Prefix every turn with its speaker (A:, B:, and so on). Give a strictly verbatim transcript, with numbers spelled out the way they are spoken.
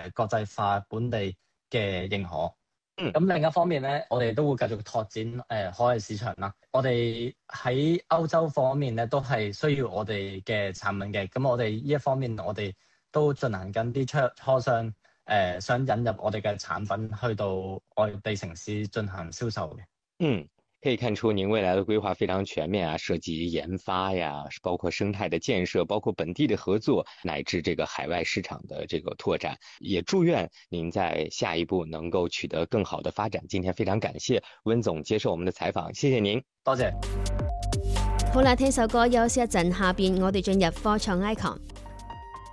A: 誒國際化本地嘅認可。
B: 嗯，
A: 咁另一方面咧，我哋都會繼續拓展誒、呃、海外市場啦。我哋喺歐洲方面咧，都係需要我哋嘅產品嘅。咁我哋呢一方面，我哋都進行緊啲磋磋商，誒、呃、想引入我哋嘅產品去到外地城市進行銷售嘅。
B: 嗯，可以看出您未來的規劃非常全面啊，涉及研發呀，包括生態的建設，包括本地的合作，乃至這個海外市場的這個拓展。也祝願您在下一步能夠取得更好的發展。今天非常感謝溫總接受我們的採訪，謝謝您。
A: 多謝。
C: 好啦，聽首歌休息一陣，下邊我哋進入科創 icon。